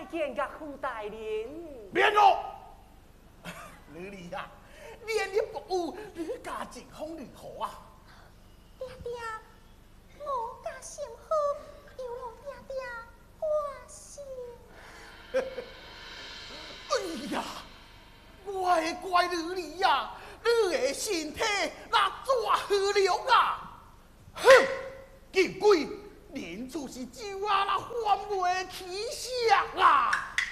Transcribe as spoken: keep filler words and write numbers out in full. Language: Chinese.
见个胡大人。 免哦，女儿呀，连你不有，你家境风如何啊？ 爹爹，我家幸福，有劳爹爹关心。 哎呀，我的乖女儿呀，你的身体那怎好了啊？哼，见鬼！连就是酒啊，那换袂起相啊！